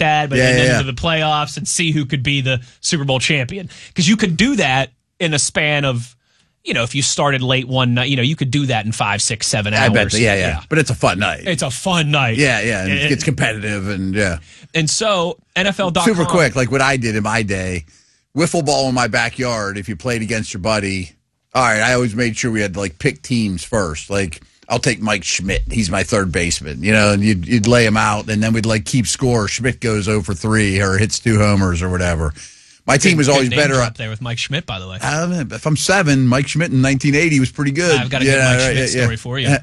that, but then into the playoffs and see who could be the Super Bowl champion. Because you could do that in a span of, if you started late one night, you could do that in 5, 6, 7 hours. I bet. Yeah. But it's a fun night. It's a fun night. Yeah. And it gets competitive and And so NFL.com. Super quick, like what I did in my day, wiffle ball in my backyard. If you played against your buddy, all right. I always made sure we had to pick teams first. Like I'll take Mike Schmidt. He's my third baseman. And you'd lay him out, and then we'd keep score. Schmidt goes 0 for 3 or hits 2 homers or whatever. My team was always better up there with Mike Schmidt, by the way. If I'm 7, Mike Schmidt in 1980 was pretty good. I've got a good Mike Schmidt story for you.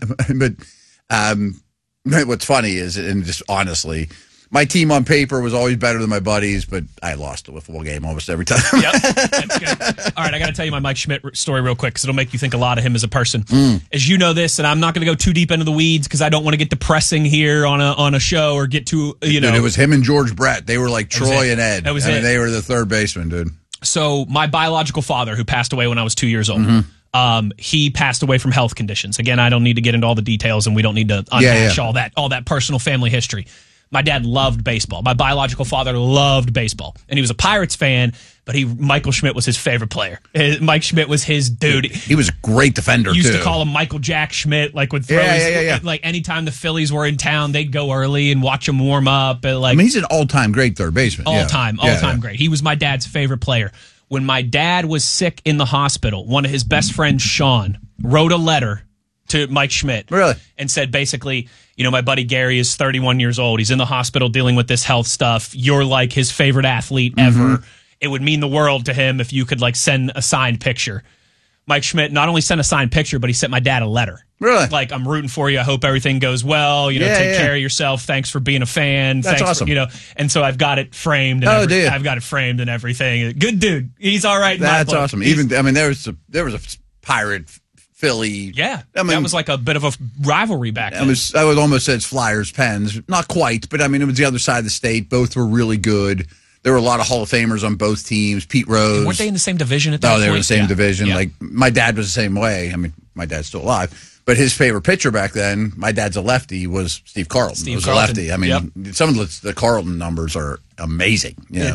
But what's funny is, and just honestly, my team on paper was always better than my buddies, but I lost the wiffle ball game almost every time. Yep, that's good. All right, I got to tell you my Mike Schmidt story real quick because it'll make you think a lot of him as a person. As you know this, and I'm not going to go too deep into the weeds because I don't want to get depressing here on a show or get too, Dude, it was him and George Brett. They were like Troy and Ed. That was it. They were the third baseman, dude. So my biological father, who passed away when I was 2 years old, he passed away from health conditions. Again, I don't need to get into all the details, and we don't need to unhash all that personal family history. My dad loved baseball. My biological father loved baseball, and he was a Pirates fan. But Michael Schmidt was his favorite player. Mike Schmidt was his dude. He was a great defender. Used to call him Michael Jack Schmidt. Would throw anytime the Phillies were in town, they'd go early and watch him warm up. And he's an all-time great third baseman. All time great. He was my dad's favorite player. When my dad was sick in the hospital, one of his best friends, Sean, wrote a letter to Mike Schmidt. Really? And said basically, my buddy Gary is 31 years old. He's in the hospital dealing with this health stuff. You're like his favorite athlete ever. It would mean the world to him if you could send a signed picture. Mike Schmidt not only sent a signed picture, but he sent my dad a letter. Really? I'm rooting for you. I hope everything goes well. Take care of yourself. Thanks for being a fan. That's awesome. And so I've got it framed. And I've got it framed and everything. Good dude. He's all right. That's awesome. There was a Pirate Philly. Yeah. That was like a bit of a rivalry back then. I would almost say it's Flyers, Pens. Not quite, but it was the other side of the state. Both were really good. There were a lot of Hall of Famers on both teams. Pete Rose. And weren't they in the same division at that point? No, they were in the same division. Yeah. My dad was the same way. My dad's still alive. But his favorite pitcher back then, my dad's a lefty, was Steve Carlton. He was a lefty. Some of the Carlton numbers are amazing.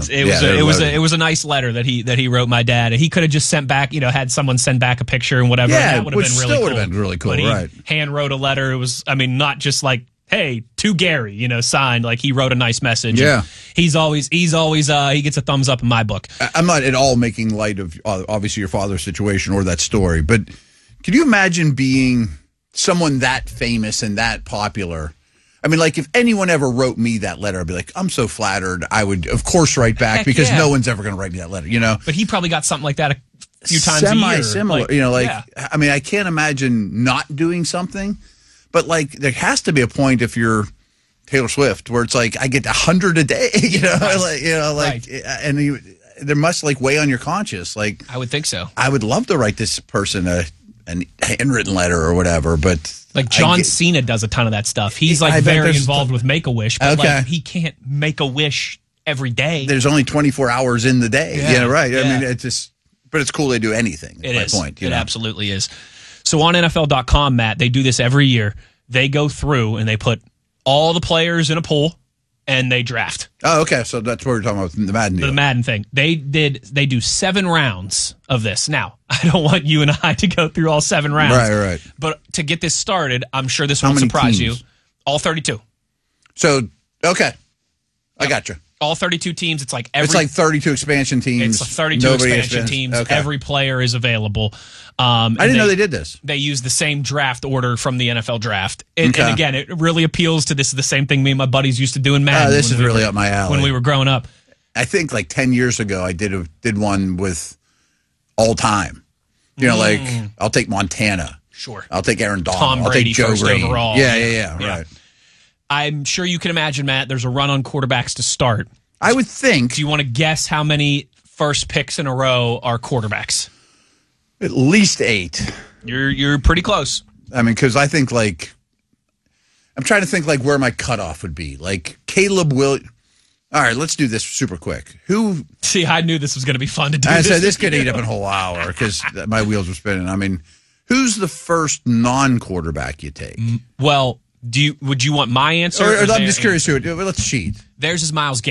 It was a nice letter that he wrote my dad. He could have just sent back, had someone send back a picture and whatever. Yeah, and that would have been really cool. Would have been really cool, but he right? Hand wrote a letter. It was, not just hey, to Gary, signed. He wrote a nice message. Yeah. He's always he gets a thumbs up in my book. I'm not at all making light of obviously your father's situation or that story, but could you imagine being someone that famous and that popular? If anyone ever wrote me that letter, I'd be like, I'm so flattered. I would, of course, write back because no one's ever going to write me that letter, But he probably got something like that a few times a year. Semi-similar, I can't imagine not doing something. But there has to be a point if you're Taylor Swift where it's I get 100 a day, Right. and there must weigh on your conscience. I would think so. I would love to write this person a handwritten letter or whatever, but John Cena does a ton of that stuff. He's very involved with Make-A-Wish, but he can't make a wish every day. There's only 24 hours in the day. Yeah, right. Yeah. It's just, but it's cool they do anything. It is. Point, it absolutely is. So on NFL.com, Matt, they do this every year. They go through and they put all the players in a pool and they draft. Oh, okay. So that's what we're talking about with the Madden deal. The Madden thing. They do 7 rounds of this. Now, I don't want you and I to go through all 7 rounds. Right. But to get this started, I'm sure this won't surprise you. All 32. So, okay. I got you. All 32 teams. It's it's 32 expansion teams. It's 32 expansion teams. Okay. Every player is available. I didn't know they did this. They use the same draft order from the NFL draft. And again, it really appeals to this. Is the same thing me and my buddies used to do in Madden. This is really up my alley. When we were growing up. I think 10 years ago, I did one with all time. I'll take Montana. Sure. I'll take Aaron Donald. Tom Brady, I'll take Joe first Green. overall. Yeah. Right. I'm sure you can imagine, Matt, there's a run on quarterbacks to start. I would think. Do you want to guess how many first picks in a row are quarterbacks? At least 8. You're pretty close. Because I think I'm trying to think where my cutoff would be. Caleb All right, let's do this super quick. See, I knew this was going to be fun to do. I said this could eat up a whole hour because my wheels were spinning. Who's the first non-quarterback you take? Well, would you want my answer? Or I'm just curious who. Let's cheat. Theirs is Myles Garrett.